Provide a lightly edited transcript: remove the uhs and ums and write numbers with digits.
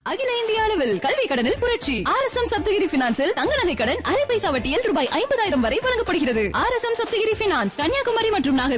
அகில இந்திய அளவில் கல்வி கடனில் புரட்சி. RSM சப்தகிரி பினான்சில் தங்க நகை கடன் 0.5 பைசா வட்டியில் ரூபாய் 50,000 வரை வழங்கப்படுகிறது. RSM சப்தகிரி பினான்ஸ், கன்னியாகுமரி மற்றும் நாகர்கோவில்